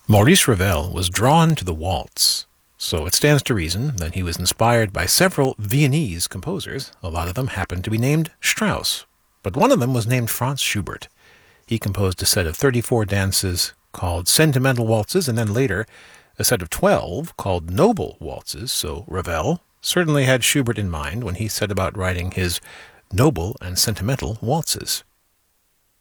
Maurice Ravel was drawn to the waltz, so it stands to reason that he was inspired by several Viennese composers. A lot of them happened to be named Strauss, but one of them was named Franz Schubert. He composed a set of 34 dances called Sentimental Waltzes, and then later a set of 12 called Noble Waltzes, so Ravel certainly had Schubert in mind when he set about writing his noble and sentimental waltzes.